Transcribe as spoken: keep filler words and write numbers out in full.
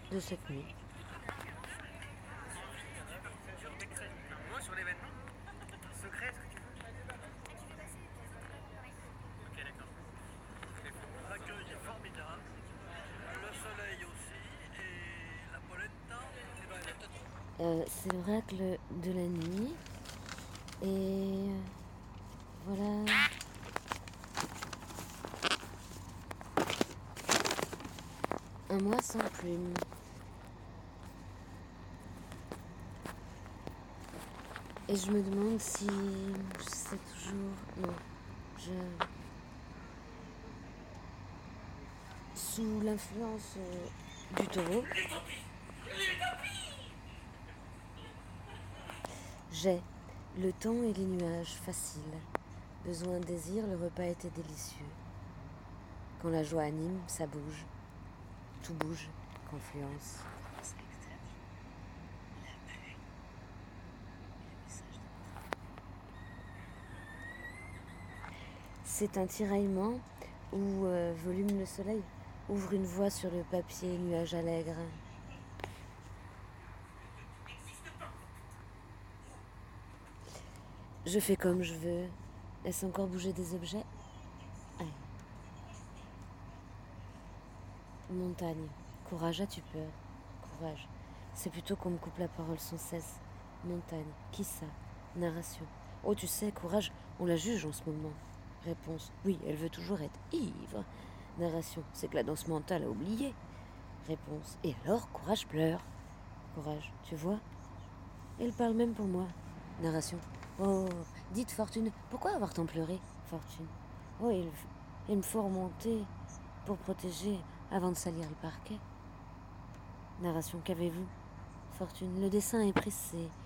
de cette nuit. Un mot sur l'événement secret, est-ce que tu veux? Ok, d'accord. L'accueil est formidable, le soleil aussi, et la polenta, c'est dans les têtes. Euh, c'est l'oracle de la nuit. Et voilà. Un mois sans plume. Et je me demande si c'est toujours... Non, je... Sous l'influence euh, du taureau, j'ai le temps et les nuages faciles. Besoin, désir, le repas était délicieux. Quand la joie anime, ça bouge. Tout bouge, confluence. C'est un tiraillement où euh, volume le soleil, ouvre une voie sur le papier, nuage allègre. Je fais comme je veux. Laisse encore bouger des objets. Allez. Montagne. Courage, as-tu peur? Courage. C'est plutôt qu'on me coupe la parole sans cesse. Montagne. Qui ça? Narration. Oh, tu sais, courage, on la juge en ce moment. Réponse. Oui, elle veut toujours être ivre. Narration. C'est que la danse mentale a oublié. Réponse. Et alors, courage pleure. Courage, tu vois? Elle parle même pour moi. Narration. Oh, dites Fortune, pourquoi avoir tant pleuré? Fortune. Oh, il, il me faut remonter pour protéger avant de salir le parquet. Narration. Qu'avez-vous? Fortune. Le dessin est pressé.